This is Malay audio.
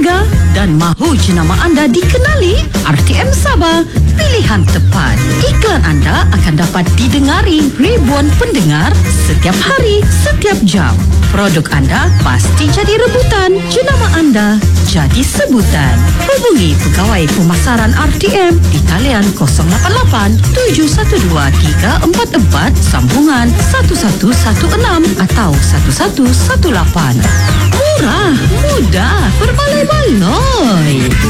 berharga dan mahu jenama anda dikenali? RTM Sabah, pilihan tepat. Iklan anda akan dapat didengari ribuan pendengar setiap hari, setiap jam. Produk anda pasti jadi rebutan, jenama anda jadi sebutan. Hubungi pegawai pemasaran RTM di talian 088 712 344 sambungan 1116 atau 1118. Murah, mudah, berbaloi-baloi.